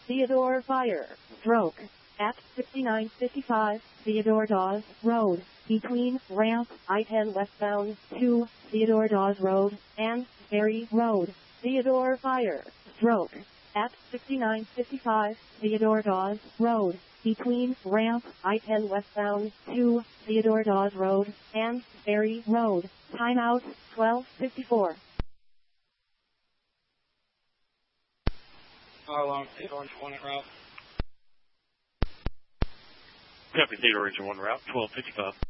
Theodore Fire, stroke, at 6955 Theodore Dawes Road, between ramp I-10 westbound to Theodore Dawes Road and Ferry Road. Theodore Fire, stroke, at 6955 Theodore Dawes Road, between ramp I-10 westbound to Theodore Dawes Road and Ferry Road. Timeout 12:54. How long Theodore Region 1 route? Copy Theodore Region 1 route, 12:55.